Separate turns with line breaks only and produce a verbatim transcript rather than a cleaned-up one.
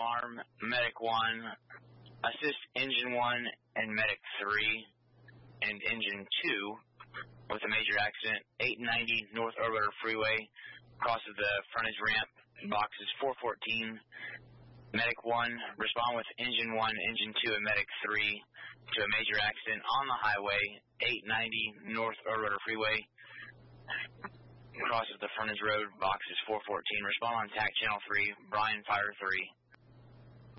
alarm, Medic one, assist Engine one and Medic three, and Engine two with a major accident, eight ninety North Orbiter Freeway, crosses the frontage ramp, boxes four fourteen. Medic one, respond with Engine one, Engine two, and Medic three to a major accident on the highway, eight ninety North Orbiter Freeway, crosses the frontage road, boxes four fourteen. Respond on T A C Channel three, Brian Fire three.